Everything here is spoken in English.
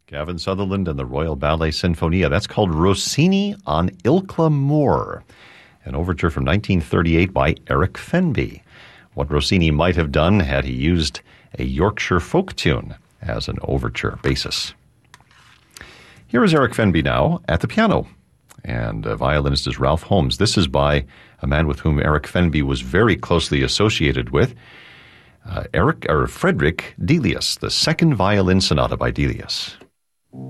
Gavin Sutherland and the Royal Ballet Sinfonia. That's called Rossini on Ilkley Moor, an overture from 1938 by Eric Fenby. What Rossini might have done had he used a Yorkshire folk tune as an overture basis. Here is Eric Fenby now at the piano, and violinist is Ralph Holmes. This is by a man with whom Eric Fenby was very closely associated with, Frederick Delius, the second violin sonata by Delius.